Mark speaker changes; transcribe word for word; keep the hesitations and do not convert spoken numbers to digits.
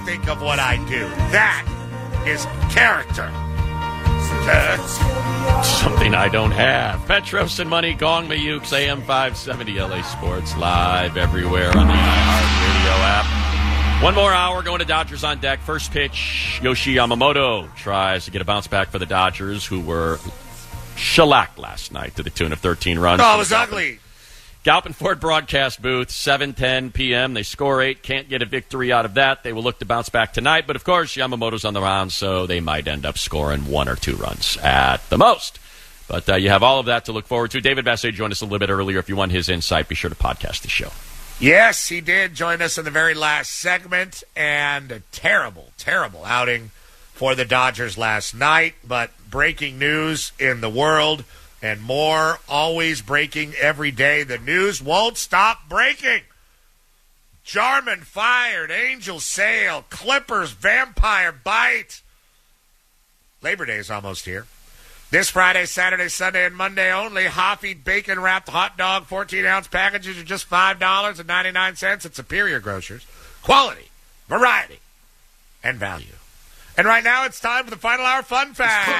Speaker 1: think of what I do. That is character. Uh,
Speaker 2: Something I don't have. Petros and Money, Gong Mayukes, A M five seventy L A Sports, live everywhere on the iHeartRadio app. One more hour going to Dodgers on deck. First pitch, Yoshi Yamamoto tries to get a bounce back for the Dodgers, who were shellacked last night to the tune of thirteen runs.
Speaker 1: Oh, it was ugly.
Speaker 2: Galpin Ford broadcast booth, seven ten p.m. They score eight, can't get a victory out of that. They will look to bounce back tonight, but of course Yamamoto's on the mound, so they might end up scoring one or two runs at the most. But uh, you have all of that to look forward to. David Vassegh joined us a little bit earlier. If you want his insight, be sure to podcast the show.
Speaker 1: Yes, he did join us in the very last segment, and a terrible, terrible outing for the Dodgers last night. But breaking news in the world and more, always breaking every day. The news won't stop breaking. Jarman fired, Angels sail, Clippers vampire bite. Labor Day is almost here. This Friday, Saturday, Sunday, and Monday only, Hoffy bacon-wrapped hot dog fourteen-ounce packages are just five dollars and ninety-nine cents at Superior Grocers. Quality, variety, and value. And right now it's time for the Final Hour Fun Fact.